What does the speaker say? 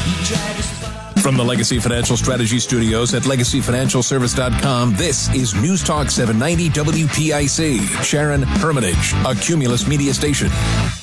From the Legacy Financial Strategy Studios at LegacyFinancialService.com, this is News Talk 790 WPIC. Sharon Hermitage, a Cumulus Media station.